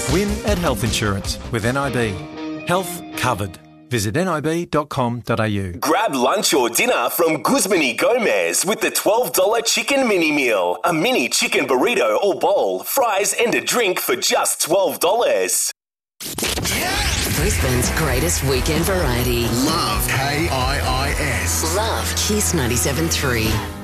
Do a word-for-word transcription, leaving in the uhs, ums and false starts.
Win at health insurance with N I B. Health covered. Visit nib dot com dot a u. Grab lunch or dinner from Guzman y Gomez with the twelve dollars chicken mini meal. A mini chicken burrito or bowl, fries and a drink for just twelve dollars. Brisbane's greatest weekend variety. Love K I I S. Love Kiss ninety-seven point three.